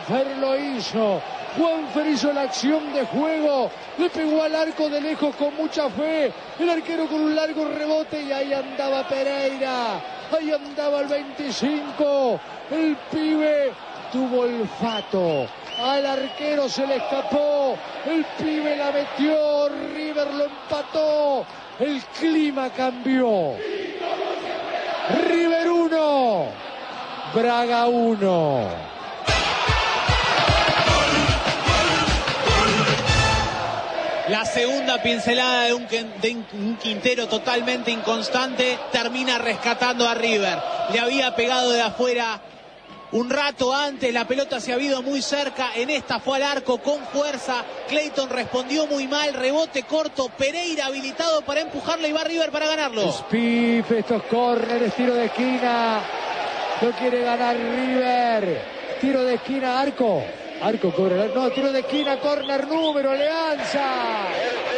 Juanfer lo hizo. Juanfer hizo la acción de juego. Le pegó al arco de lejos con mucha fe. El arquero con un largo rebote y ahí andaba Pereira. Ahí andaba el 25. El pibe tuvo olfato. Al arquero se le escapó. El pibe la metió. River lo empató. El clima cambió. River 1. Braga 1. La segunda pincelada de un Quintero totalmente inconstante termina rescatando a River. Le había pegado de afuera un rato antes, la pelota se ha ido muy cerca, en esta fue al arco con fuerza, Clayton respondió muy mal, rebote corto, Pereira habilitado para empujarlo y va River para ganarlo. Spiff, estos córneres, tiro de esquina, lo quiere ganar River, tiro de esquina, arco cobra, no, tiro de esquina, córner número, Leanza.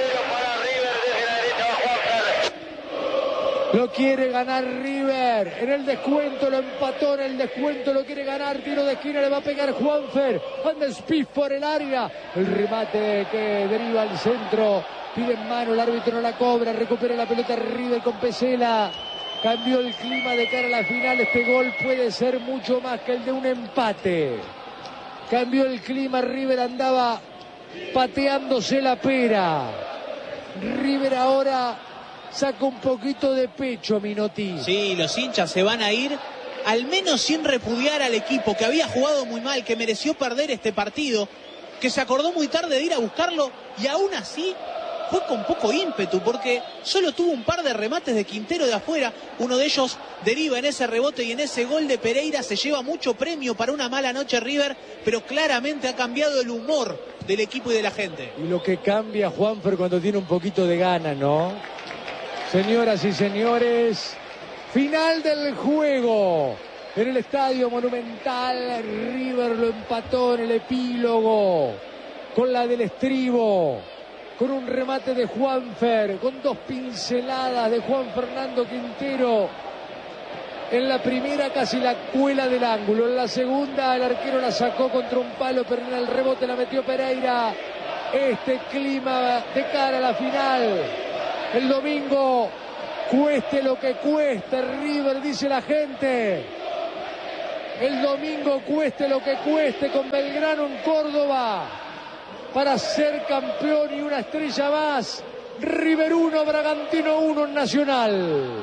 Lo quiere ganar River. En el descuento lo empató. En el descuento lo quiere ganar. Tiro de esquina le va a pegar Juanfer. Anda Spiff por el área. El remate que deriva al centro. Pide en mano. El árbitro no la cobra. Recupera la pelota River con Pesela. Cambió el clima de cara a la final. Este gol puede ser mucho más que el de un empate. Cambió el clima. River andaba pateándose la pera. River ahora saca un poquito de pecho, Minotti. Sí, los hinchas se van a ir, al menos sin repudiar al equipo, que había jugado muy mal, que mereció perder este partido, que se acordó muy tarde de ir a buscarlo, y aún así fue con poco ímpetu, porque solo tuvo un par de remates de Quintero de afuera. Uno de ellos deriva en ese rebote y en ese gol de Pereira. Se lleva mucho premio para una mala noche River, pero claramente ha cambiado el humor del equipo y de la gente. Y lo que cambia Juanfer cuando tiene un poquito de gana, ¿no? Señoras y señores, final del juego en el Estadio Monumental. River lo empató en el epílogo con la del estribo, con un remate de Juanfer, con dos pinceladas de Juan Fernando Quintero. En la primera casi la cuela del ángulo, en la segunda el arquero la sacó contra un palo, pero en el rebote la metió Pereira. Este clima de cara a la final. El domingo, cueste lo que cueste, River, dice la gente. El domingo, cueste lo que cueste, con Belgrano en Córdoba, para ser campeón y una estrella más. River 1, Bragantino 1 Nacional.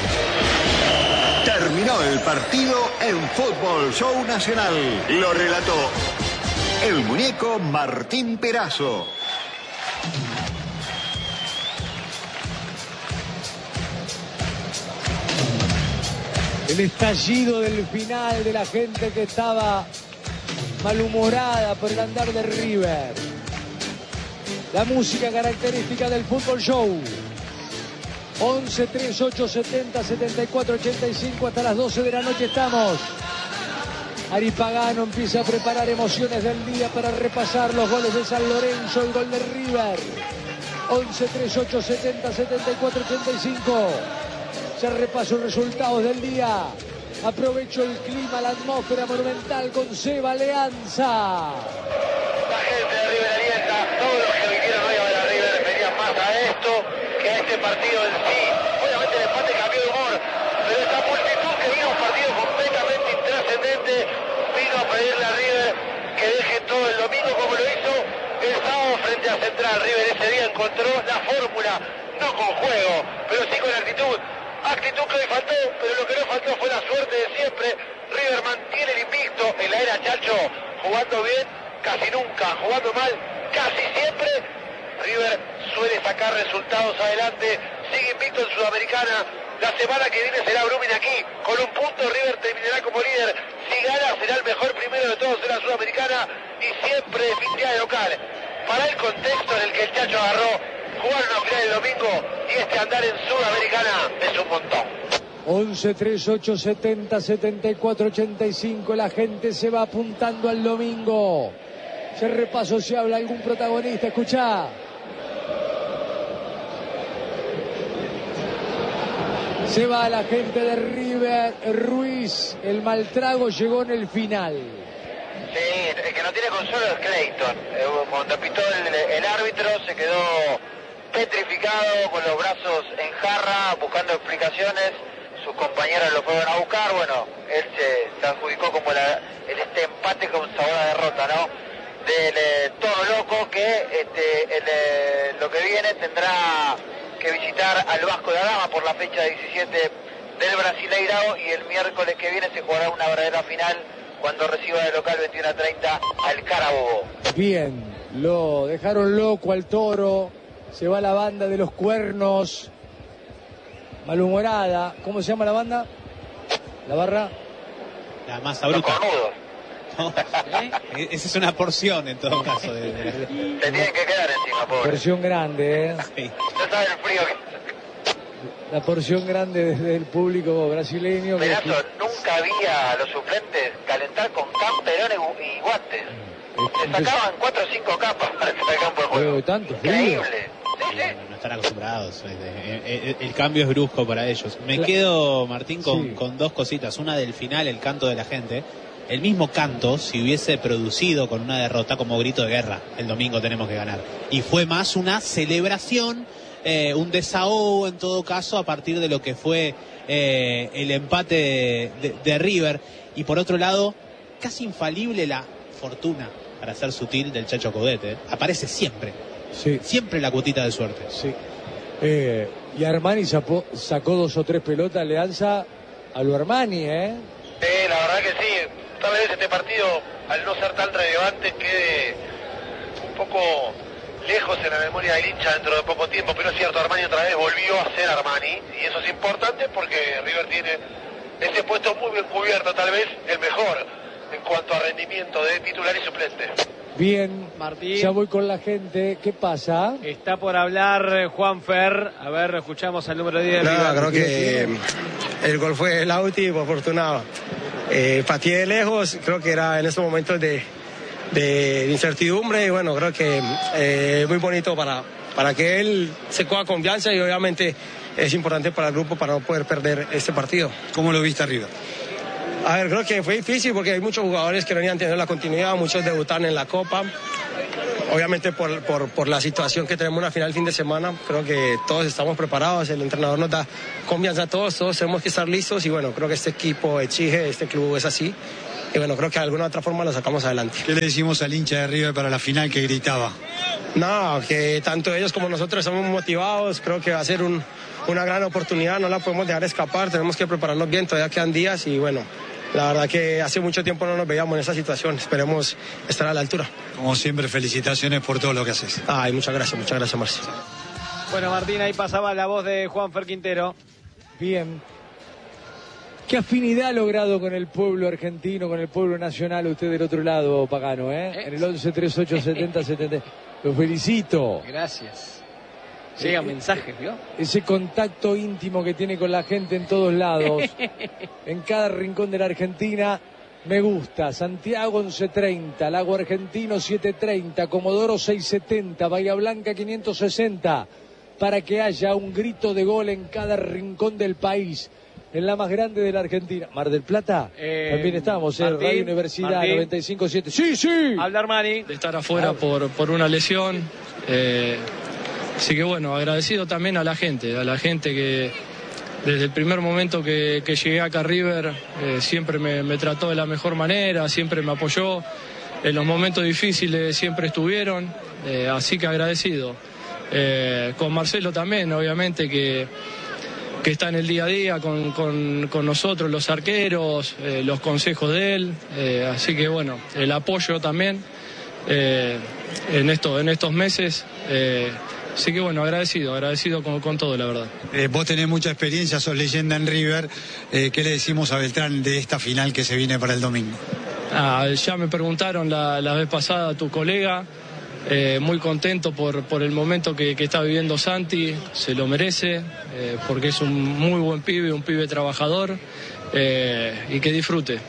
Terminó el partido en Fútbol Show Nacional. Lo relató el muñeco Martín Perazo. El estallido del final de la gente que estaba malhumorada por el andar de River. La música característica del Fútbol Show. 11 38 70 74 85 hasta las 12 de la noche estamos. Ari Pagano empieza a preparar emociones del día para repasar los goles de San Lorenzo, el gol de River. 11 38 70 74 85. Se repasó resultados del día. Aprovecho el clima, la atmósfera monumental con Seba Leanza. La gente de River alienta. Todos los que vinieron hoy a ver a River venían más a esto que a este partido en sí. Obviamente el empate cambió de humor, pero esta multitud que vino a un partido completamente intrascendente vino a pedirle a River que deje todo el domingo como lo hizo el sábado frente a Central. River ese día encontró la fórmula, no con juego, pero sí con actitud. Actitud que hoy faltó, pero lo que no faltó fue la suerte de siempre. River mantiene el invicto en la era Chacho, jugando bien, casi nunca, jugando mal, casi siempre. River suele sacar resultados adelante, sigue invicto en Sudamericana. La semana que viene será Brumming aquí, con un punto River terminará como líder. Si gana será el mejor primero de todos en la Sudamericana y siempre definitiva de local. Para el contexto en el que el Chacho agarró, jugar una final el domingo y este andar en Sudamericana es un montón. 11 38 70 74 85. La gente se va apuntando al domingo. Se repaso si habla algún protagonista. Escuchá. Se va la gente de River. Ruiz, el mal trago llegó en el final. Sí, el que no tiene consuelo es Clayton. Cuando pitó el árbitro se quedó petrificado, con los brazos en jarra, buscando explicaciones. Sus compañeros lo fueron a buscar. Bueno, él se adjudicó como este empate con sabor a derrota, ¿no? Del Toro Loco, que lo que viene tendrá que visitar al Vasco da Gama por la fecha 17 del Brasileirao, y el miércoles que viene se jugará una verdadera final cuando reciba de local 21:30 al Carabobo. Bien, lo dejaron loco al Toro, se va la banda de los Cuernos, malhumorada. ¿Cómo se llama la banda? ¿La barra? La masa Los bruta. cornudos. No, esa es una porción en todo caso. Se tienen que quedar encima, pobre. Porción grande, ¿eh? Sí. No saben el frío que... La porción grande desde el público brasileño. Pedazo, nunca vi a los suplentes calentar con camperones y guantes. Se sacaban 4 o 5 capas para el campo de juego. Tanto frío. Increíble. Sí, sí. No están acostumbrados. El cambio es brusco para ellos. Me quedo, Martín, con dos cositas. Una del final, el canto de la gente. El mismo canto, si hubiese producido con una derrota, como grito de guerra, el domingo tenemos que ganar. Y fue más una celebración, un desahogo en todo caso, a partir de lo que fue el empate de River. Y por otro lado, casi infalible la fortuna, para ser sutil, del Chacho Coudet. Aparece siempre. Sí. Siempre la cuotita de suerte. Sí. Y Armani sacó 2 o 3 pelotas, Alianza a lo Armani, ¿eh? La verdad que sí. Tal vez este partido, al no ser tan relevante, quede un poco lejos en la memoria del hincha dentro de poco tiempo, pero es cierto, Armani otra vez volvió a ser Armani, y eso es importante porque River tiene ese puesto muy bien cubierto, tal vez el mejor en cuanto a rendimiento de titular y suplente. Bien, Martín. Ya voy con la gente. ¿Qué pasa? Está por hablar Juanfer. A ver, escuchamos al número 10. Creo que el gol fue Lauti, por fortuna. Pateé de lejos, creo que era en estos momentos de incertidumbre, y bueno, creo que muy bonito para que él se coja confianza, y obviamente es importante para el grupo para no poder perder este partido. ¿Cómo lo viste arriba? A ver, creo que fue difícil porque hay muchos jugadores que no venían teniendo la continuidad, muchos debutaron en la Copa. Obviamente por la situación que tenemos una final el fin de semana, creo que todos estamos preparados, el entrenador nos da confianza a todos tenemos que estar listos, y bueno, creo que este equipo exige, este club es así, y bueno, creo que de alguna otra forma lo sacamos adelante. ¿Qué le decimos al hincha de River para la final que gritaba? No, que tanto ellos como nosotros estamos motivados, creo que va a ser una gran oportunidad, no la podemos dejar escapar, tenemos que prepararnos bien, todavía quedan días, y bueno, la verdad que hace mucho tiempo no nos veíamos en esa situación, esperemos estar a la altura. Como siempre, felicitaciones por todo lo que haces. Ay, muchas gracias, Marci. Bueno, Martín, ahí pasaba la voz de Juanfer Quintero. Bien. ¿Qué afinidad ha logrado con el pueblo argentino, con el pueblo nacional, usted del otro lado, Pagano, En el 11-38-70-70. Lo felicito. Gracias. Llegan mensajes, ¿vio? Ese contacto íntimo que tiene con la gente en todos lados, en cada rincón de la Argentina, me gusta. Santiago 1130, Lago Argentino 730, Comodoro 670, Bahía Blanca 560, para que haya un grito de gol en cada rincón del país, en la más grande de la Argentina. Mar del Plata, también estamos, Martín, Radio Universidad Martín. 95.7. ¡Sí! Habla Armani. De estar afuera por una lesión. Así que bueno, agradecido también a la gente que desde el primer momento que llegué acá a River siempre me trató de la mejor manera, siempre me apoyó, en los momentos difíciles siempre estuvieron, así que agradecido. Con Marcelo también, obviamente, que está en el día a día con nosotros, los arqueros, los consejos de él, así que bueno, el apoyo también en estos meses. Así que bueno, agradecido con todo, la verdad. Vos tenés mucha experiencia, sos leyenda en River. ¿Qué le decimos a Beltrán de esta final que se viene para el domingo? Ya me preguntaron la vez pasada tu colega, muy contento por el momento que está viviendo Santi, se lo merece, porque es un muy buen pibe, un pibe trabajador, y que disfrute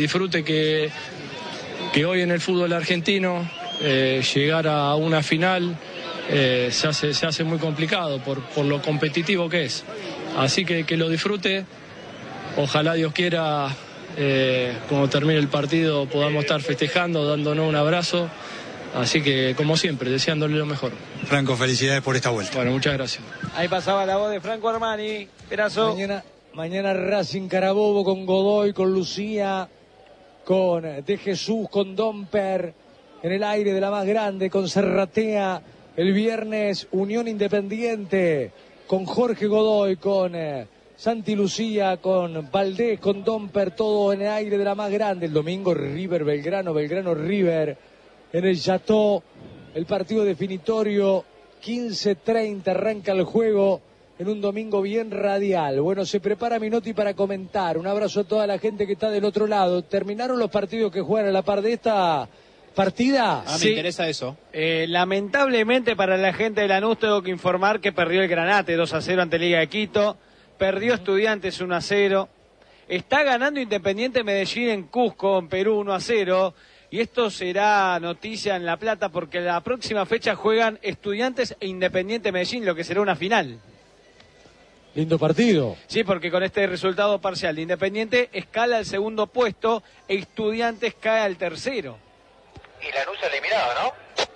que hoy en el fútbol argentino llegar a una final se hace muy complicado por lo competitivo que es. Así que lo disfrute. Ojalá Dios quiera cuando termine el partido podamos estar festejando, dándonos un abrazo. Así que, como siempre, deseándole lo mejor. Franco, felicidades por esta vuelta. Bueno, muchas gracias. Ahí pasaba la voz de Franco Armani. Perazo. Mañana Racing Carabobo con Godoy, con Lucía, con De Jesús, con Domper, en el aire de la más grande, con Serratea. El viernes Unión Independiente, con Jorge Godoy, con Santi Lucía, con Valdés, con Domper, todo en el aire de la más grande. El domingo River Belgrano, Belgrano River, en el Chateau, el partido definitorio, 15:30 arranca el juego. En un domingo bien radial. Bueno, se prepara Minotti para comentar. Un abrazo a toda la gente que está del otro lado. ¿Terminaron los partidos que juegan a la par de esta partida? Me interesa eso. Lamentablemente para la gente de Lanús tengo que informar que perdió el Granate 2-0 ante Liga de Quito. Perdió Estudiantes 1-0. Está ganando Independiente Medellín en Cusco, en Perú, 1-0. Y esto será noticia en La Plata porque la próxima fecha juegan Estudiantes e Independiente Medellín, lo que será una final. Lindo partido. Sí, porque con este resultado parcial de Independiente escala al segundo puesto e Estudiantes cae al tercero. Y Lanús eliminado,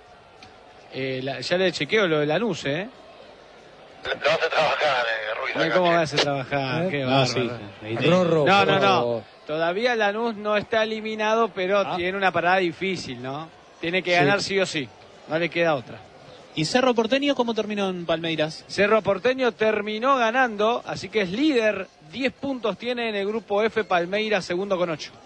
¿no? Ya le chequeo lo de Lanús, ¿eh? Lo hace trabajar, Ruiz. ¿Cómo vas a trabajar? Qué bárbaro. Sí. Rorro. No. Todavía Lanús no está eliminado, pero tiene una parada difícil, ¿no? Tiene que ganar sí o sí. No le queda otra. ¿Y Cerro Porteño cómo terminó en Palmeiras? Cerro Porteño terminó ganando, así que es líder. 10 puntos tiene en el grupo F, Palmeiras segundo con 8.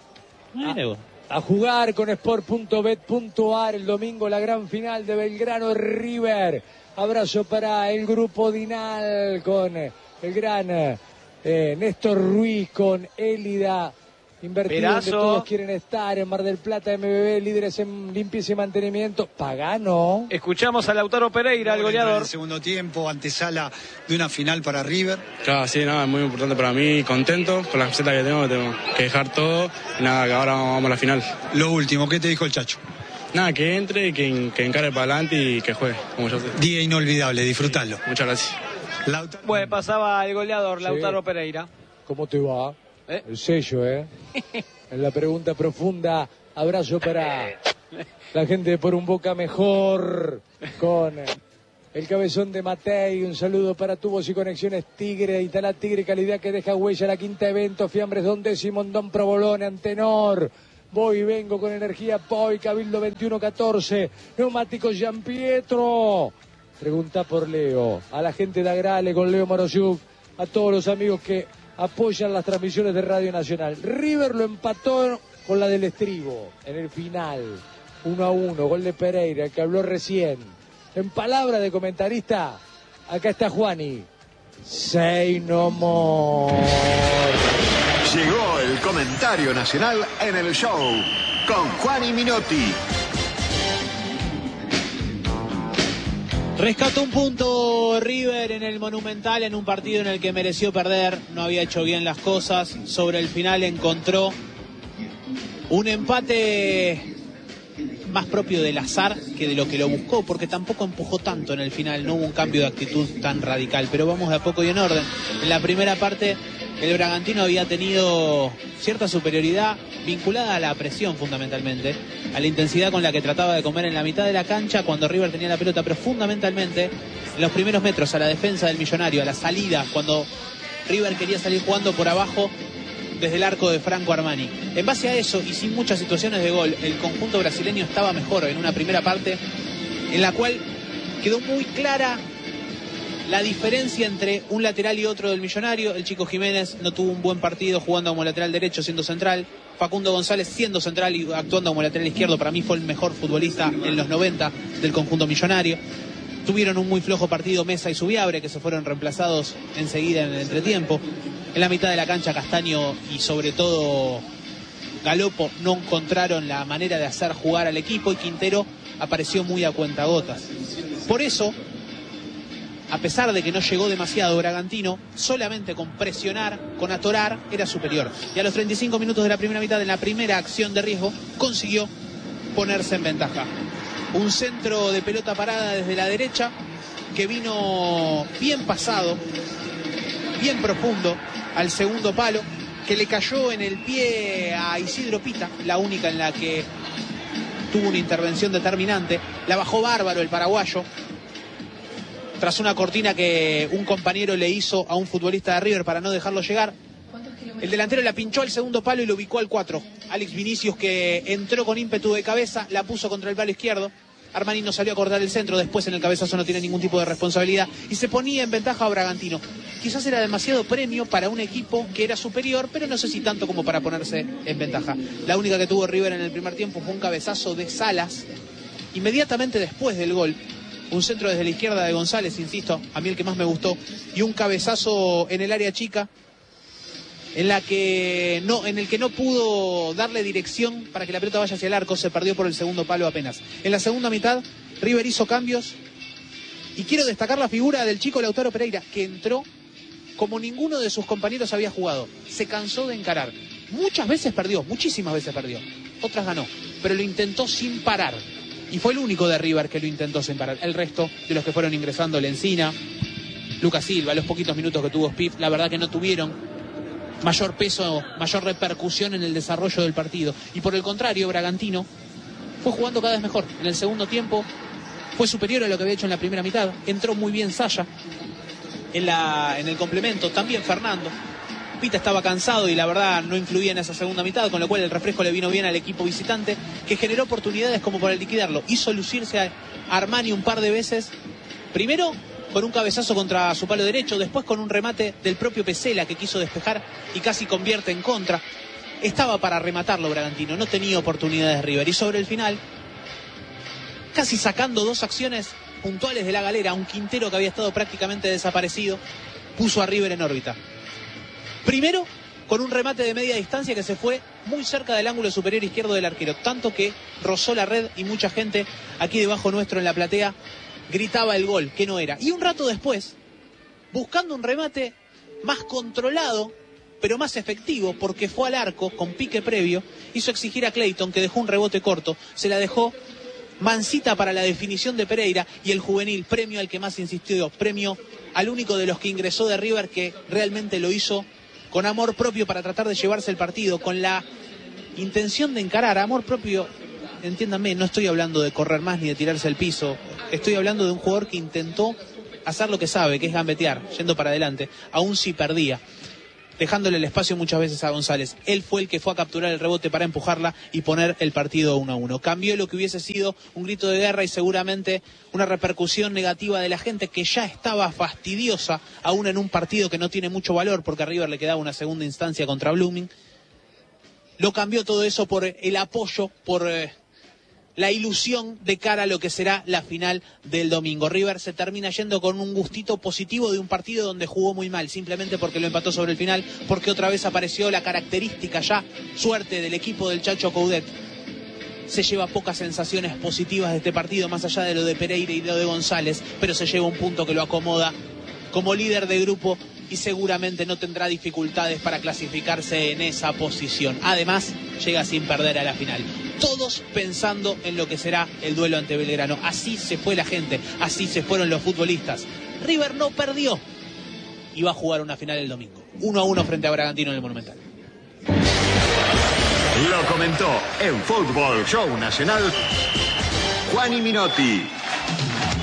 A jugar con sport.bet.ar el domingo la gran final de Belgrano River. Abrazo para el grupo Dinal con el gran Néstor Ruiz, con Élida. Invertido donde todos quieren estar, en Mar del Plata, MBB, líderes en limpieza y mantenimiento. Pagano. Escuchamos a Lautaro Pereira, el goleador. En el segundo tiempo, antesala de una final para River. Claro, sí, nada, es muy importante para mí, contento con la camiseta que tengo que dejar todo. Y nada, que ahora vamos a la final. Lo último, ¿qué te dijo el Chacho? Nada, que entre y que encare para adelante y que juegue, como yo sé. Día inolvidable, disfrutalo. Muchas gracias. Bueno, pasaba el goleador, Lautaro Pereira. ¿Cómo te va? El sello, En la pregunta profunda, abrazo para la gente de Por un Boca Mejor, con el cabezón de Matei, un saludo para Tubos y Conexiones Tigre, Italá Tigre, calidad que deja huella, la quinta evento, Fiambres Don Décimo, Don Provolone, Antenor, voy y vengo con energía Poi, Cabildo 2114, Neumáticos Gianpietro, pregunta por Leo, a la gente de Agrale con Leo Morosiuk, a todos los amigos que apoyan las transmisiones de Radio Nacional. River lo empató con la del Estribo en el final, 1-1, gol de Pereira, el que habló recién. En palabra de comentarista, acá está Juani. Say no more. Llegó el comentario nacional en el show con Juani Minotti. Rescató un punto River en el Monumental en un partido en el que mereció perder, no había hecho bien las cosas, sobre el final encontró un empate más propio del azar que de lo que lo buscó, porque tampoco empujó tanto en el final, no hubo un cambio de actitud tan radical, pero vamos de a poco y en orden. En la primera parte el Bragantino había tenido cierta superioridad vinculada a la presión fundamentalmente, a la intensidad con la que trataba de comer en la mitad de la cancha cuando River tenía la pelota, pero fundamentalmente en los primeros metros, a la defensa del Millonario, a la salida, cuando River quería salir jugando por abajo desde el arco de Franco Armani. En base a eso y sin muchas situaciones de gol, el conjunto brasileño estaba mejor en una primera parte en la cual quedó muy clara la diferencia entre un lateral y otro del Millonario. El Chico Jiménez no tuvo un buen partido jugando como lateral derecho siendo central. Facundo González siendo central y actuando como lateral izquierdo, para mí fue el mejor futbolista en los 90 del conjunto millonario. Tuvieron un muy flojo partido Mesa y Subiabre, que se fueron reemplazados enseguida en el entretiempo. En la mitad de la cancha Castaño y sobre todo Galopo no encontraron la manera de hacer jugar al equipo y Quintero apareció muy a cuentagotas. Por eso, a pesar de que no llegó demasiado Bragantino, solamente con presionar, con atorar, era superior. Y a los 35 minutos de la primera mitad, en la primera acción de riesgo, consiguió ponerse en ventaja. Un centro de pelota parada desde la derecha, que vino bien pasado, bien profundo, al segundo palo, que le cayó en el pie a Isidro Pita, la única en la que tuvo una intervención determinante. La bajó bárbaro el paraguayo, tras una cortina que un compañero le hizo a un futbolista de River para no dejarlo llegar. El delantero la pinchó al segundo palo y lo ubicó al 4. Alex Vinicius, que entró con ímpetu de cabeza, la puso contra el palo izquierdo. Armani no salió a cortar el centro, después en el cabezazo no tiene ningún tipo de responsabilidad y se ponía en ventaja a Bragantino. Quizás era demasiado premio para un equipo que era superior, pero no sé si tanto como para ponerse en ventaja. La única que tuvo River en el primer tiempo fue un cabezazo de Salas inmediatamente después del gol. Un centro desde la izquierda de González, insisto, a mí el que más me gustó, y un cabezazo en el área chica en el que no pudo darle dirección para que la pelota vaya hacia el arco. Se perdió por el segundo palo apenas. En la segunda mitad River hizo cambios y quiero destacar la figura del chico Lautaro Pereira, que entró como ninguno de sus compañeros había jugado. Se cansó de encarar, muchas veces perdió, muchísimas veces perdió, otras ganó, pero lo intentó sin parar y fue el único de River que lo intentó sin parar. El resto de los que fueron ingresando, Lencina, Lucas Silva, los poquitos minutos que tuvo Spiff, la verdad que no tuvieron mayor peso, mayor repercusión en el desarrollo del partido. Y por el contrario, Bragantino fue jugando cada vez mejor. En el segundo tiempo fue superior a lo que había hecho en la primera mitad. Entró muy bien Saya en el complemento, también Fernando. Pita estaba cansado y la verdad no influía en esa segunda mitad, con lo cual el refresco le vino bien al equipo visitante, que generó oportunidades como para liquidarlo. Hizo lucirse a Armani un par de veces, primero con un cabezazo contra su palo derecho, después con un remate del propio Pesela, que quiso despejar y casi convierte en contra. Estaba para rematarlo Bragantino, no tenía oportunidades River, y sobre el final, casi sacando dos acciones puntuales de la galera, un Quintero que había estado prácticamente desaparecido, puso a River en órbita. Primero con un remate de media distancia que se fue muy cerca del ángulo superior izquierdo del arquero, tanto que rozó la red y mucha gente aquí debajo nuestro en la platea gritaba el gol, que no era. Y un rato después, buscando un remate más controlado, pero más efectivo, porque fue al arco con pique previo, hizo exigir a Clayton, que dejó un rebote corto, se la dejó mansita para la definición de Pereira, y el juvenil, premio al que más insistió, premio al único de los que ingresó de River que realmente lo hizo con amor propio para tratar de llevarse el partido, con la intención de encarar. Amor propio, entiéndanme, no estoy hablando de correr más ni de tirarse al piso, estoy hablando de un jugador que intentó hacer lo que sabe, que es gambetear, yendo para adelante, aún si perdía, dejándole el espacio muchas veces a González. Él fue el que fue a capturar el rebote para empujarla y poner el partido 1-1. Cambió lo que hubiese sido un grito de guerra y seguramente una repercusión negativa de la gente que ya estaba fastidiosa, aún en un partido que no tiene mucho valor, porque a River le quedaba una segunda instancia contra Blooming. Lo cambió todo eso por el apoyo, por la ilusión de cara a lo que será la final del domingo. River se termina yendo con un gustito positivo de un partido donde jugó muy mal, simplemente porque lo empató sobre el final, porque otra vez apareció la característica ya suerte del equipo del Chacho Coudet. Se lleva pocas sensaciones positivas de este partido, más allá de lo de Pereira y lo de González, pero se lleva un punto que lo acomoda como líder de grupo y seguramente no tendrá dificultades para clasificarse en esa posición. Además, llega sin perder a la final. Todos pensando en lo que será el duelo ante Belgrano. Así se fue la gente, así se fueron los futbolistas. River no perdió y va a jugar una final el domingo. 1-1 frente a Bragantino en el Monumental. Lo comentó en Fútbol Show Nacional Juani Minotti.